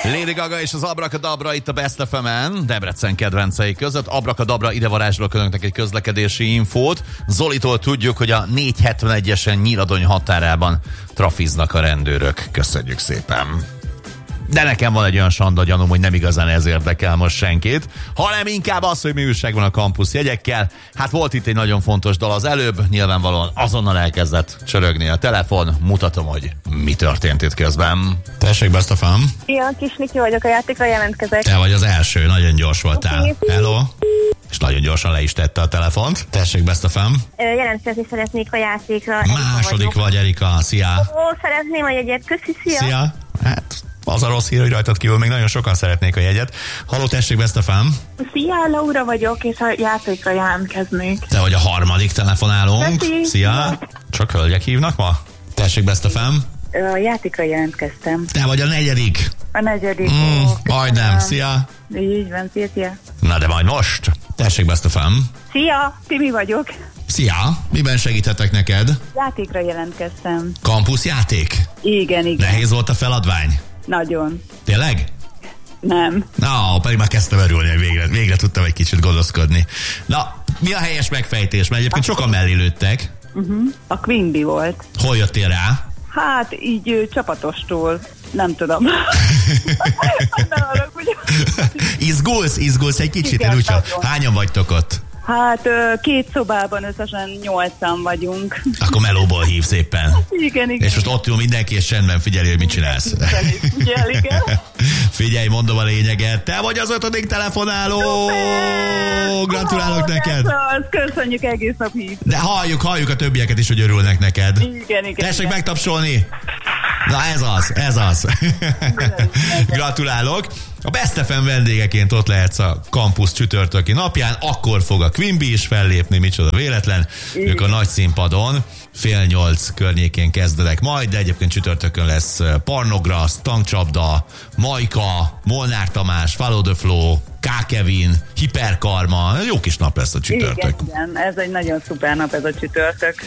Lady Gaga és az Abrakadabra itt a Best FM-en, Debrecen kedvencei között. Abrakadabra, ide varázsolok önöknek egy közlekedési infót. Zolitól tudjuk, hogy a 471-esen Nyíradony határában trafiznak a rendőrök. Köszönjük szépen! De nekem van egy olyan sanda gyanúm, hogy nem igazán ez érdekel most senkit, hanem inkább az, hogy mi újság van a kampusz jegyekkel. Hát volt itt egy nagyon fontos dal az előbb, nyilvánvalóan azonnal elkezdett csörögni a telefon. Mutatom, hogy mi történt itt közben. Tessék, Best FM. Szia, Kis Niki vagyok, a játékra jelentkezek. Te vagy az első, nagyon gyors voltál. Hello. És nagyon gyorsan le is tette a telefont. Tessék, Best FM. Jelentkezni szeretnék a játékra. Második vagy, Erika. Szia. Szeretném a jegyet. Köszi, szia. Szia. Hát, az a rossz hír, hogy rajtad kívül még nagyon sokan szeretnék a jegyet. Halló, tessék, Best FM. Szia, Laura vagyok, és a játékra jelentkeznék. Te vagy a harmadik telefonálónk. Köszi. Szia. Csak hölgyek hívnak ma? Tessék, Best FM. A játékra jelentkeztem. Te vagy a negyedik. A negyedik. Majdnem. Szia. Így van, szia. Na de majd most. Tessék, Best FM. Szia, Timi vagyok. Szia. Miben segíthetek neked? Játékra jelentkeztem. Kampusz játék? Igen. Nehéz volt a feladvány? Nagyon. Tényleg? Nem. Na, pedig már kezdtem örülni, hogy végre tudtam egy kicsit gondoskodni. Na, mi a helyes megfejtés? Mert egyébként sokan mellé lőttek. A Quimby volt. Hol jöttél rá? Hát így csapatostól. Nem tudom. Izgulsz egy kicsit? Igen, Úgy, nagyon. hányan vagytok ott? Hát 2 szobában összesen 8-an vagyunk. Akkor melóból hívsz éppen. Igen. És most ott ül mindenki, és csendben figyeli, hogy mit csinálsz. Igen. Figyelj, mondom a lényeget. Te vagy az 5. telefonáló! Gratulálok neked! Köszönjük, egész nap hív. De halljuk a többieket is, hogy örülnek neked. Igen. Tessék megtapsolni! Na ez az. Gratulálok! A Best FM vendégeként ott lehetsz a kampusz csütörtöki napján, akkor fog a Quimby is fellépni, micsoda véletlen. Ők a nagy színpadon 7:30 környékén kezdenek majd, de egyébként csütörtökön lesz Parnograsz, Tankcsapda, Majka, Molnár Tamás, Follow the Flow, K. Kevin, Hiperkarma. Jó kis nap lesz a csütörtök. Igen, ez egy nagyon szuper nap ez a csütörtök.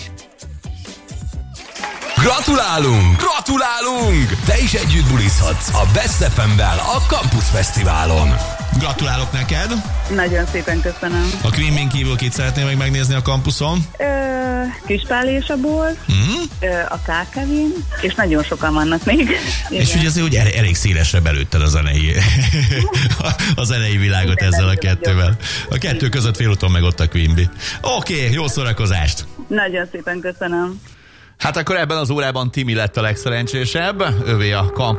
Gratulálunk! Te is együtt bulizhatsz a Best FM-vel a Campus Fesztiválon. Gratulálok neked! Nagyon szépen köszönöm. A Quimbyn kívül kit szeretnél meg megnézni a kampuszon? Kispál és a Bolt, a K. Kevin, és nagyon sokan vannak még. És ugye azért úgy elég szélesre belőtted a zenei világot ezzel a kettővel. A kettő között félúton meg ott a Quimby. Oké, jó szórakozást! Nagyon szépen köszönöm. Hát akkor ebben az órában Timi lett a legszerencsésebb, övé a kampusz